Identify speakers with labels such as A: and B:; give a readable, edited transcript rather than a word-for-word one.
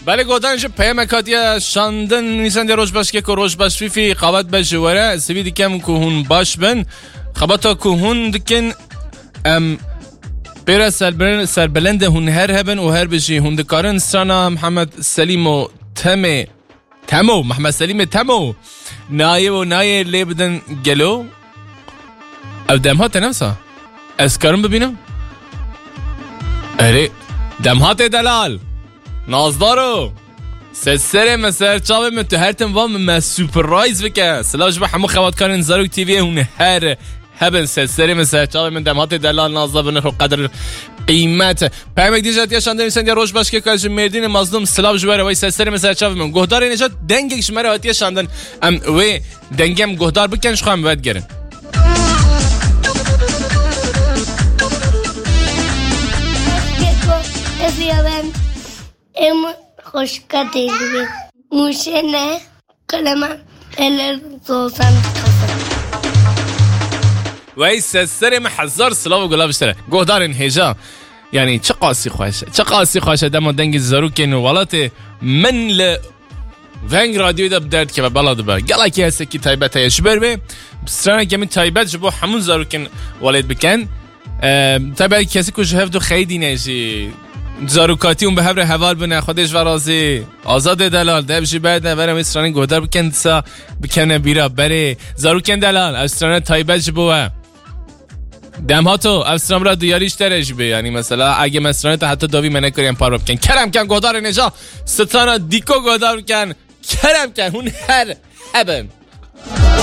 A: بله گودانش پیام کاتیا شاندن نیسند روش باش که روش باش فی قوت بجواره سوی دیکم که هون باش بن خباتا که هون دکن بیره سربلند هون هر هبن و هر بشی هون دکارن سرانا محمد سلیم و تمو محمد سلیم تمو نایه و نایه لی بدن گلو او دمهات نمسا اسکارم ببینم اره دمهات دلال نازدارو سر مسر چاوه من تو هر تنوام من سوپرایز بکن سلاش به همو خواتکارن زاروک تیوی هون هر هبن سر مسر چاوه من دمهات دلال نازدار بنخو قدر قیمت پیامک دیجات یا شاندن میسند یا روش باش که کاج مردین مظلوم سلاو جواره وای سر مسر چاوه من گهدار نجات دنگش مره هاتیه شاندن و دنگم گهدار بکنش خواهم باید گرن
B: ام خوشکتی بی موشه نه کلمه الرزوزن
A: وای سر محذر سلاو گلاب اشتره گهدارن هجا یعنی چه قاسی خوشه دم دنگ زاروکن ولات من ل ونگ رادیو دا بدرد که بلاد با گلاکی هست کی تایبت یشبر به بسرانه کمی تایبت جبو همون زاروکن ولید بکن تایبت کسی که جهف دو خیلی نشی زاروکاتی اون به هبر حوال بنه خودش ورازی آزاد دلال دبشی بعد برم اسرانه گهدار بکن سا بکنه بیرا بره زاروکن دلال اسرانه تایبت جبوه دمهاتو اسرام را دیاریش درش به یعنی مثلا اگه مسرانه تا حتی داوی منه کریم پار بکن کرم کن گهدار نجا ستانا دیکو گهدار بکن کرم کن اون هر هبن